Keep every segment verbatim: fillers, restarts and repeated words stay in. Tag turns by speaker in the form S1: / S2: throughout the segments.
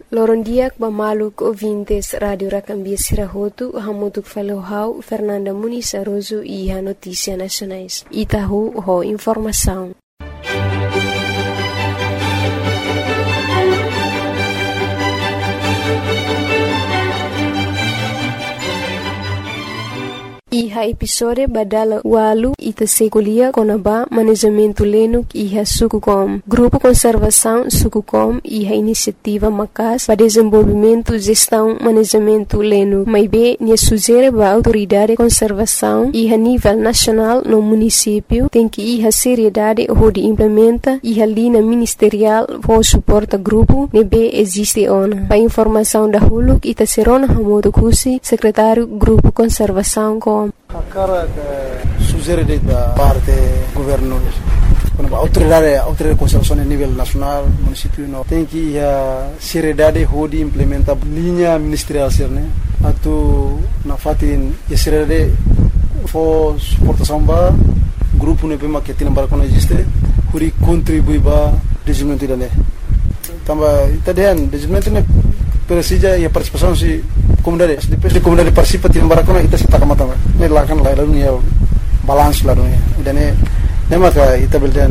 S1: Loron dia bamaluk ouvintes Radio Rakambia Sirahotu, hamutuk falohau Fernanda Muniz Aroso e a Notícia Nacionais. Itahu ho informação. Iha episode badala walu ita sekolia konaba manejamento lenuk iha Sukucom. Grupo Conservação Sukucom iha iniciativa Macas para desenvolvimento, gestão, manejamento lenuk. Maibe nia sugere ba autoridade de conservação iha nível nacional no município tem que iha seriedade onde implementa iha linha ministerial for suporta grupo nebe existe ona. Para informação da huluk ita serona hamodo kusi secretário Grupo Conservação com
S2: a cara que sugere da parte governo, quando a autoridade, a autoridade de conservação a nível nacional, município não tem que a seriedade de implementar linha ministerial ser, né? Atu na fatin a seriedade for suportação ba grupo ne bema que tem para quando existe, huri contribui ba desenvolvimento da né. Tamba itadian desenvolvimento ne precisa e a participação se comunidade, depois de comunidade participa tim barakona ita sita kamata ne lakan la lalu ya balance la dunia dan ne maka ita beldan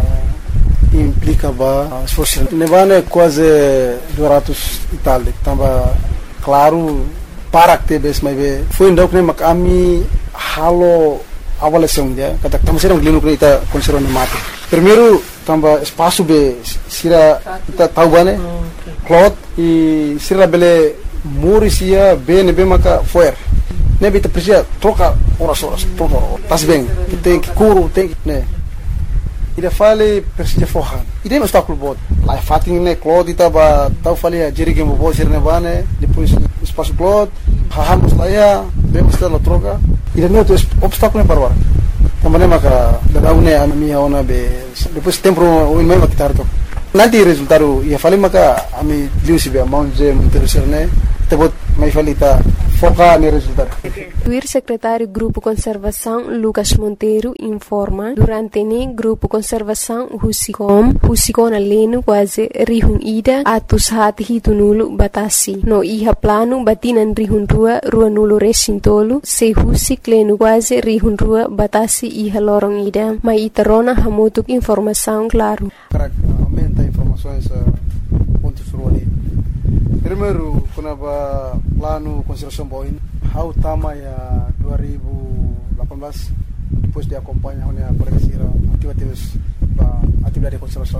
S2: implica ba esforço ne vane quase duzentos e tal tamba claro para que bes mai be foi ndok ne mak ami halo avaliação dia kata tamo serão glinu que ita consideram ne mate primeiro tamba espaço be sira ita tahu bane cloth e sira bele Murisia bem bem maka foer ne bita precisa troca horas horas troca tas bem tem que curo tem né ida fale precisa forrar ida mas tá com bot lá fatin ne cloth ita ba tau fale a jerige mo bo sirne bane depois espaço cloth hahamos lá ya bem está la troca ida não tem obstáculo para agora também maka da une a minha ona be depois tempo o mesmo que tarto nanti resultado ia fale maka ami liu sibe amount je interesserne tebot mai falita foca no resultado.
S1: O secretário Grupo Conservação Lucas Monteiro informa durante ne Grupo Conservação Husicom Husicona leno quase rihun ida atus hati hitunulu batasi no iha plano batinan rihun rua rua nulo resintolu se husik leno quase rihun rua batasi iha lorong ida mai iterona hamutuk informação claro.
S2: Para aumenta informações pontos ruani. Primeiro, quando a plano conservação boin, how tama ya dua ribu lapan belas, depois de acompanhar a colega Sira atividades ba atividade de conservação.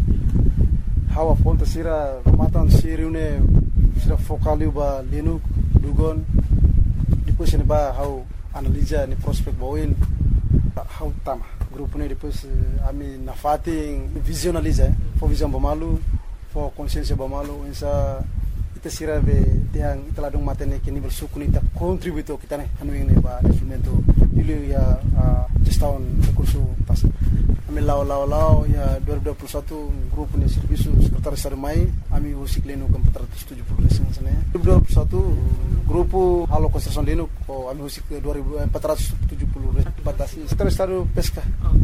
S2: How a ponta Sira matan Sira une Sira focaliu ba lenu dugon, depois ne ba how analisa ni prospek boin, how tama grupo ne depois ami na fating visualiza, for visão bamalu, for consciência bamalu, insa sira be tiang italadung matene que nível suku nita contributo kita ne anu ini ba desenvolvimento dulu ya gestão recurso pas ami lau lau lau ya dua ribu dua puluh satu grupo ne serviço sekretaris sarmai ami usik lenu ke empat ratus tujuh puluh resin sana dua ribu dua puluh satu grupo halo konstruksi lenu ko ami usik ke empat ratus tujuh puluh batasi sekretaris saru pesca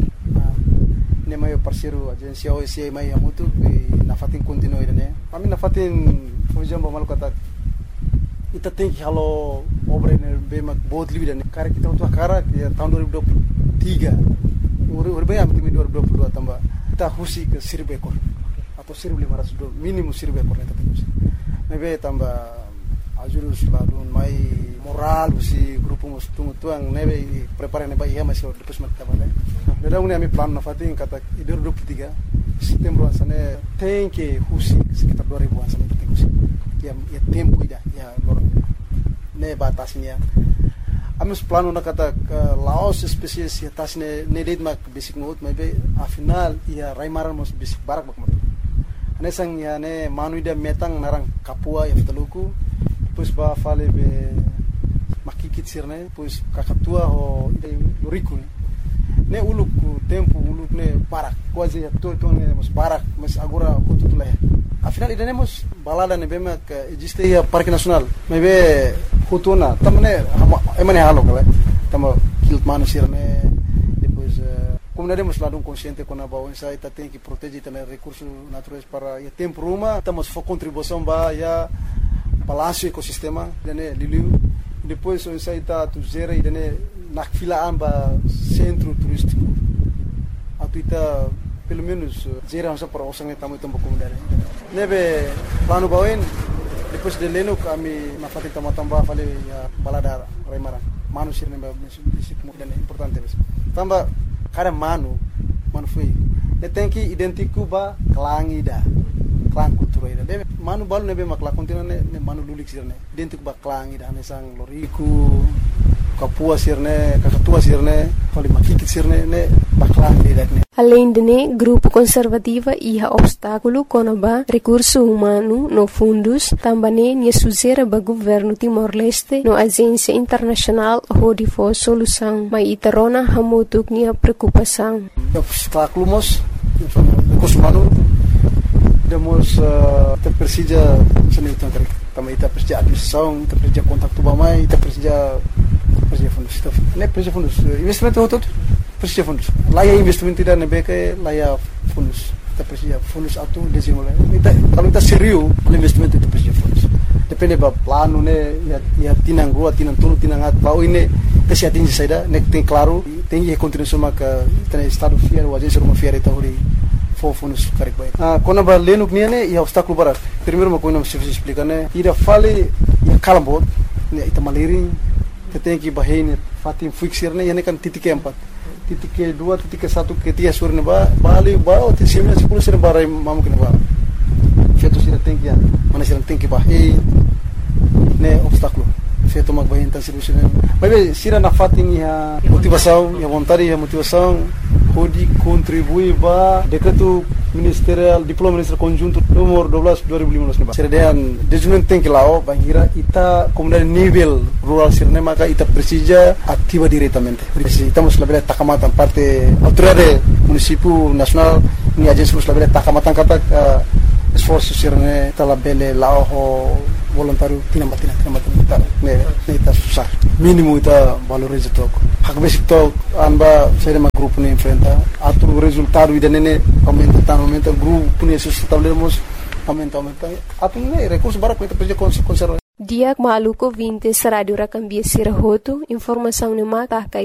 S2: ne mai parceiro agência O S I mai amutu na fatin continue ne ami na fatin por exemplo, malu kata kita tem que halo obra ne bemak bot livre ne cara kita untuk cara ya tahun dua ribu dua puluh tiga ur bem am timi dua ribu dua puluh dua tambah kita husi ke seribu ekor atau seribu lima ratus minimum seribu ekor kita husi nebe tambah ajurus ladun mai moral husi grupo mus tungu tuang nebe prepare neba iya masih depois mat tabale neda uni ami plan na fatin kata dua ribu dua puluh tiga setembro ansane tem que husi sekitar dua ribu ansane ya ya tempo ida ya lor ne batasnya amus plano na kata laos spesies ya tasne ne dit mak basic note maybe a final ya raimaran mos basic barak bak mat anesang ya ne manuida metang narang kapua ya fitaluku depois ba fale be makikit sirne depois kakatua ho loriku ne uluk tempo uluk ne barak quase ya to to ne mos barak mas agora kututula afinal idanemos balada ne bema que existe ya parque nacional mebe hutuna tamne emane halo kala tamo kilt manusir ne depois comunidade mas lado consciente com a baú essa ita tem que proteger também recursos naturais para o tempo ruma estamos for contribuição ba ya balanço ecossistema dene liliu depois essa ita tu gera e dene na fila amba centro turístico atuita pelo menos gera essa para osang tamu tempo comunidade nebe plano bauen depois de leno kami na fati tambah fale ya balada remara manu sirne ba mesip dan importante bes tamba kada manu manu foi ne tem que identificar ba klangi da klang kultura ida debe manu balu nebe makla kontina ne manu lulik sirne identificar ba klangi da ne sang loriku kapua sirne kakatua sirne fale makikit sirne ne ba klangi da ne.
S1: Além de né, grupo conservativa ia obstáculo conaba recurso humano no fundos, também nia suzera ba governo Timor-Leste no agência internacional hodi for solução, mas itarona hamutuk nia preocupação.
S2: Obstáculo mos recurso humano demos te precisa seni tangkrik, também ita precisa administração, ita precisa contato bamai, ita precisa precisa fundos, ne precisa fundos, investimento todo precisa fundos. Lá é investimento tidak nebeke, lá é fundos. Kita precisa fundos atu desenvolver. Kita kalau kita serius, investimento itu precisa fundos. Depende ba plano ne, ya ya tinang rua, tinang tulu, tinang at. Bau ini kasi atingi saida, nek tem claro, tem que contribuição maka tem estado fiar, o agência rumah fiar itu hori for fundos karik baik. Ah, kona ba lenuk nia ne, ya obstáculo barat. Primeiro ma koina mesti explicar ne, ida fale ya kalambot, ne ita maliring, tem que bahine fatim fixir ne, ya ne kan titik empat. Titik kedua, titik ke satu, ketiga sur ne ba, bali ba, titik sembilan sepuluh sur barai mamu kene ba. Feto sira tinggi ya, mana sira tinggi ba, hei, ne obstáculo. Feto mag bahin tan serviço ne. Mas sira na fatin ya motivação, ya vontade, ya motivação, pode contribuir ba decreto ministerial, diploma ministerial conjunto nomor dua belas dua ribu lima belas ne ba. Sira dean desenvolvimento tem que lao, bangira ita comunidade nível rural sira ne maka ita precisa ativa diretamente. Estamos labela takamatan parte autoridade município nacional ni agência nos labela takamatan kata esforço sira ne ta labele lao voluntário tinamba tinamba tinamba tinamba ne ne ita susah mínimo ita valoriza tok hak basic tok anba sira ma grupo ne enfrenta atur resultado ida ne aumenta tan aumenta grupo ne sustentávelemos aumenta aumenta atur ne recurso barak ita precisa conservar.
S1: Diak Maluko vinte Rádio Rakambia Sirahoto, informação ne mata